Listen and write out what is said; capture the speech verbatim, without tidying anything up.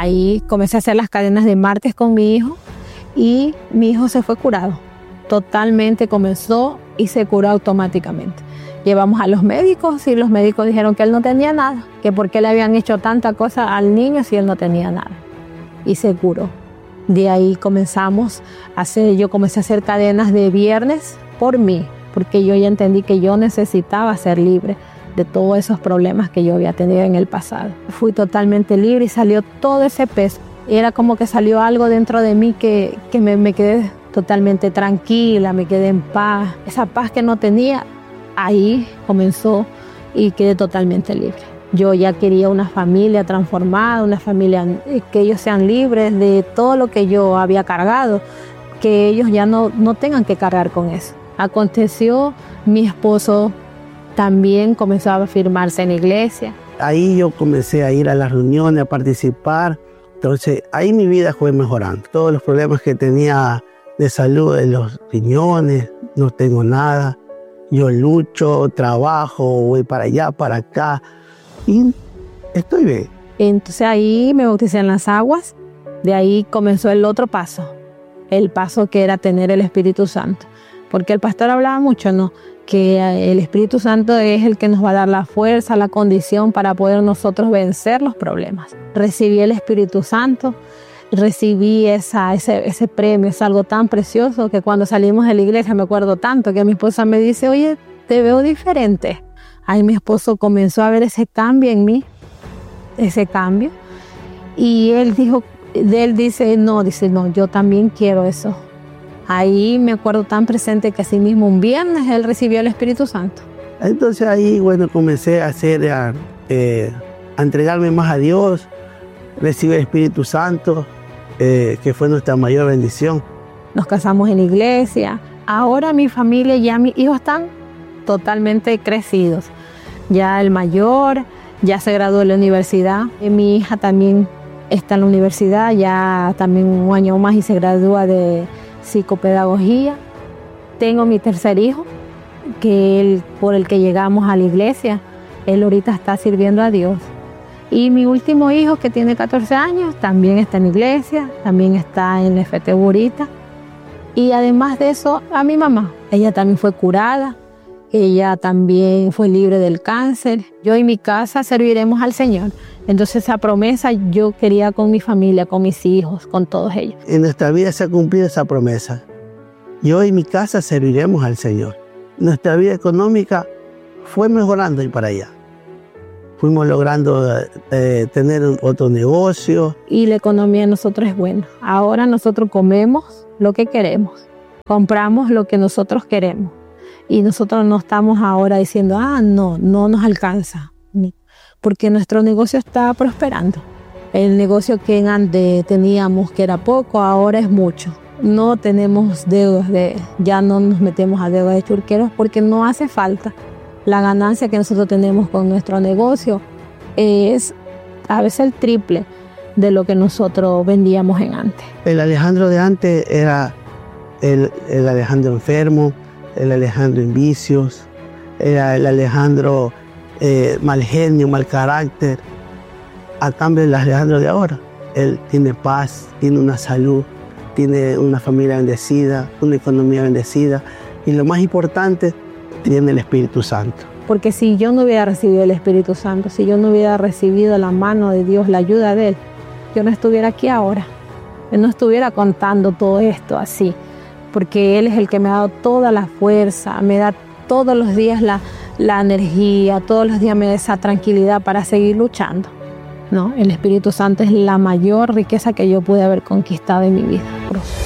Ahí comencé a hacer las cadenas de martes con mi hijo y mi hijo se fue curado. Totalmente comenzó y se curó automáticamente. Llevamos a los médicos y los médicos dijeron que él no tenía nada, que por qué le habían hecho tanta cosa al niño si él no tenía nada. Y se curó. De ahí comenzamos a hacer, yo comencé a hacer cadenas de viernes por mí, porque yo ya entendí que yo necesitaba ser libre de todos esos problemas que yo había tenido en el pasado. Fui totalmente libre y salió todo ese peso. Era como que salió algo dentro de mí que, que me, me quedé totalmente tranquila, me quedé en paz. Esa paz que no tenía, ahí comenzó y quedé totalmente libre. Yo ya quería una familia transformada, una familia que ellos sean libres de todo lo que yo había cargado, que ellos ya no, no tengan que cargar con eso. Aconteció, mi esposo también comenzó a firmarse en la iglesia. Ahí yo comencé a ir a las reuniones, a participar. Entonces ahí mi vida fue mejorando. Todos los problemas que tenía de salud, de los riñones, no tengo nada. Yo lucho, trabajo, voy para allá, para acá. Y estoy bien. Entonces ahí me bauticé en las aguas. De ahí comenzó el otro paso. El paso que era tener el Espíritu Santo. Porque el pastor hablaba mucho, ¿no? Que el Espíritu Santo es el que nos va a dar la fuerza, la condición para poder nosotros vencer los problemas. Recibí el Espíritu Santo, recibí esa, ese, ese premio, es algo tan precioso que cuando salimos de la iglesia me acuerdo tanto que mi esposa me dice, oye, te veo diferente. Ahí mi esposo comenzó a ver ese cambio en mí, ese cambio. Y él dijo, él dice, no, dice, no, yo también quiero eso. Ahí me acuerdo tan presente que así mismo un viernes él recibió el Espíritu Santo. Entonces ahí, bueno, comencé a hacer, a, eh, a entregarme más a Dios, recibí el Espíritu Santo, eh, que fue nuestra mayor bendición. Nos casamos en la iglesia. Ahora mi familia, ya mis hijos están totalmente crecidos. Ya el mayor ya se graduó de la universidad. Y mi hija también está en la universidad, ya también un año más y se gradúa de psicopedagogía. Tengo mi tercer hijo, que él, por el que llegamos a la iglesia. Él ahorita está sirviendo a Dios. Y mi último hijo, que tiene catorce años, también está en la iglesia, también está en la F T Burita. Y además de eso, a mi mamá. Ella también fue curada, ella también fue libre del cáncer. Yo y mi casa serviremos al Señor. Entonces esa promesa yo quería con mi familia, con mis hijos, con todos ellos. En nuestra vida se ha cumplido esa promesa. Yo y mi casa serviremos al Señor. Nuestra vida económica fue mejorando y para allá. Fuimos logrando eh, tener otro negocio. Y la economía de nosotros es buena. Ahora nosotros comemos lo que queremos. Compramos lo que nosotros queremos. Y nosotros no estamos ahora diciendo, ah, no, no nos alcanza. Porque nuestro negocio está prosperando. El negocio que antes teníamos que era poco, ahora es mucho. No tenemos deudas, de, ya no nos metemos a deudas de churqueros porque no hace falta. La ganancia que nosotros tenemos con nuestro negocio es a veces el triple de lo que nosotros vendíamos en antes. El Alejandro de antes era el, el Alejandro enfermo, el Alejandro en vicios, era el Alejandro eh, mal genio, mal carácter. A cambio del Alejandro de ahora, él tiene paz, tiene una salud, tiene una familia bendecida, una economía bendecida y lo más importante, tiene el Espíritu Santo. Porque si yo no hubiera recibido el Espíritu Santo, si yo no hubiera recibido la mano de Dios, la ayuda de Él, yo no estuviera aquí ahora. Yo no estuviera contando todo esto así. Porque Él es el que me ha dado toda la fuerza, me da todos los días la, la energía, todos los días me da esa tranquilidad para seguir luchando, ¿no? El Espíritu Santo es la mayor riqueza que yo pude haber conquistado en mi vida.